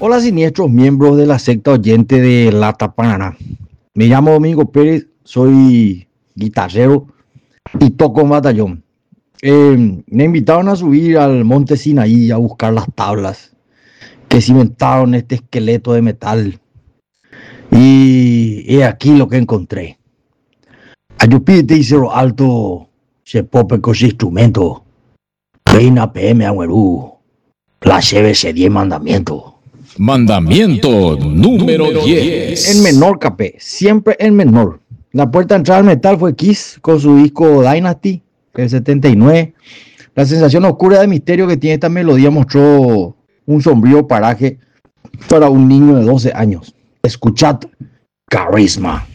Hola siniestros miembros de la secta oyente de Lata Paraná. Me llamo Domingo Pérez, soy guitarrero y toco en batallón. Me invitaron a subir al monte Sinaí a buscar las tablas que cimentaron este esqueleto de metal. Y he aquí lo que encontré. Ayupite y Cerro Alto se pope con su instrumento. Reina PM Agüerú, la lleve ese 10 mandamientos. Mandamiento número 10. En menor capé, siempre en menor. La puerta de entrada al metal fue Kiss con su disco Dynasty, el 79. La sensación oscura de misterio que tiene esta melodía mostró un sombrío paraje para un niño de 12 años. Escuchad Carisma.